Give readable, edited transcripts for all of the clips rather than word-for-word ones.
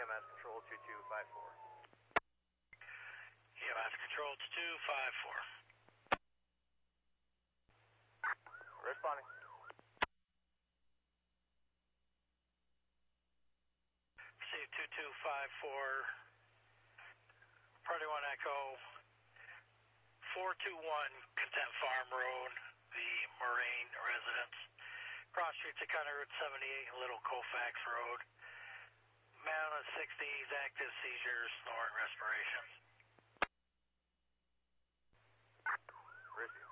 EMS Control 2254. EMS Control 2254. Responding. C2254, Party 1 Echo, 421 Content Farm Road, the Moraine residence. Cross streets of County Route 78 and Little Colfax Road. Man on the 60s, active seizures, snoring, respirations. Receive.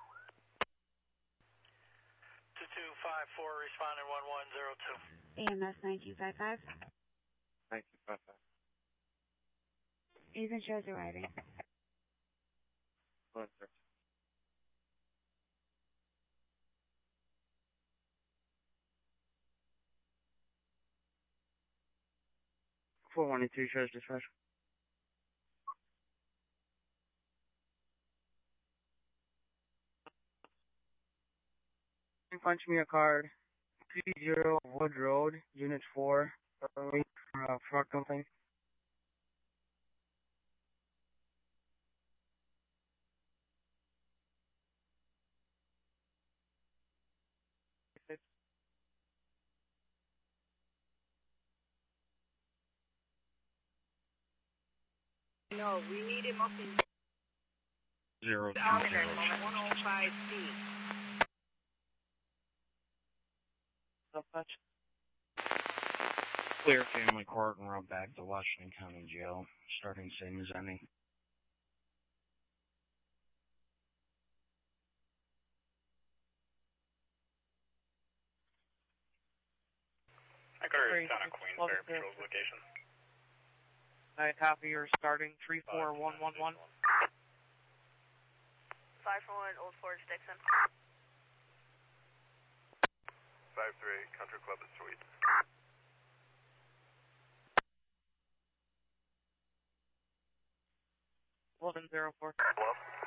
2254, responding 1102. EMS 9255. 1955. Even shows arriving. Go ahead, sir. Four one two shows dispatch. Punch me a card. 30 Wood Road, Unit 4, fraud complaint. No, we need him up in 020. 105C. Dispatch. Clear family court and route back to Washington County Jail, starting same as ending. I could already found a Queensbury Patrol's location. I copy your starting 34111. 541 Old Forge Dixon. 53 Country Club at Suite. Golden 04. Hello?